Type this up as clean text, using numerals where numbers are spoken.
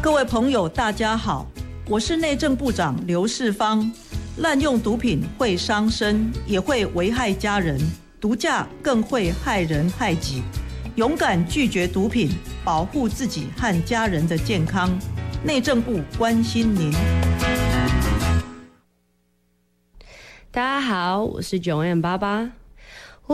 各位朋友大家好，我是内政部长刘世芳。滥用毒品会伤身，也会危害家人，毒驾更会害人害己。勇敢拒绝毒品，保护自己和家人的健康。内政部关心您。 大家好，我是9M88。